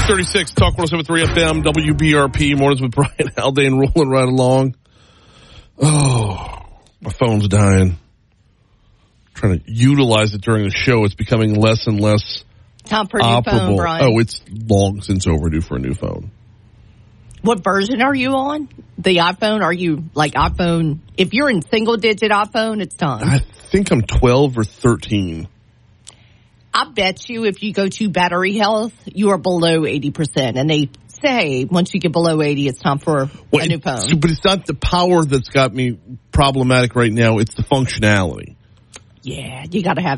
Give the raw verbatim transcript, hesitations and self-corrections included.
six thirty-six, Talk one oh seven point three F M, W B R P, mornings with Brian Haldane rolling right along. Oh, my phone's dying. I'm trying to utilize it during the show. It's becoming less and less Time for a new operable. phone, Brian. Oh, it's long since overdue for a new phone. What version are you on? The iPhone? Are you like iPhone? If you're in single digit iPhone, it's time. I think I'm twelve or thirteen. I bet you if you go to battery health, you are below eighty percent. And they say once you get below eighty, it's time for well, a new it, phone. But it's not the power that's got me problematic right now. It's the functionality. Yeah, you got to have